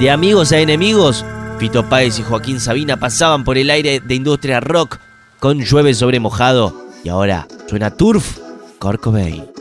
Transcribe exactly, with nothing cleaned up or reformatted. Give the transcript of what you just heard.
De amigos a enemigos, Fito Páez y Joaquín Sabina pasaban por el aire de Industria Rock con Llueve sobre mojado. Y ahora suena Turf, Kurt Cobain.